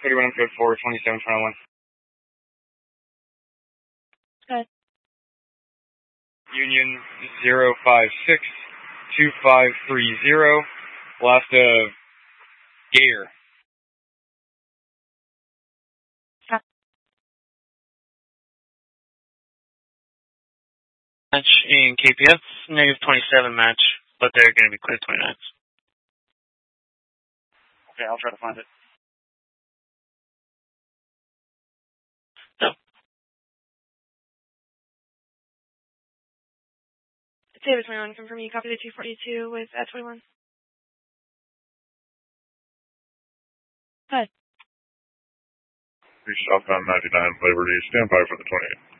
31, I'm code 4, 2721. Good. Union 0562530, last of Gator. Match in KPF, negative 27 match, but they're going to be clear 29. Okay, I'll try to find it. No. David 21, confirm you copy the 242 with 21. Good. Reach southbound 99 Liberty, stand by for the 28.